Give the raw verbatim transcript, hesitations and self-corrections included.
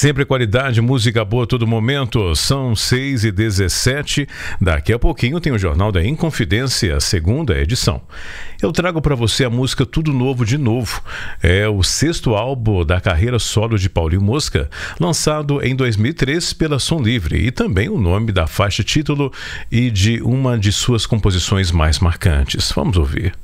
Sempre qualidade, música boa a todo momento. São seis e dezessete. Daqui a pouquinho tem o Jornal da Inconfidência, segunda edição. Eu trago para você a música Tudo Novo de Novo. É o sexto álbum da carreira solo de Paulinho Mosca, lançado em dois mil e três pela Som Livre, e também o nome da faixa título e de uma de suas composições mais marcantes. Vamos ouvir.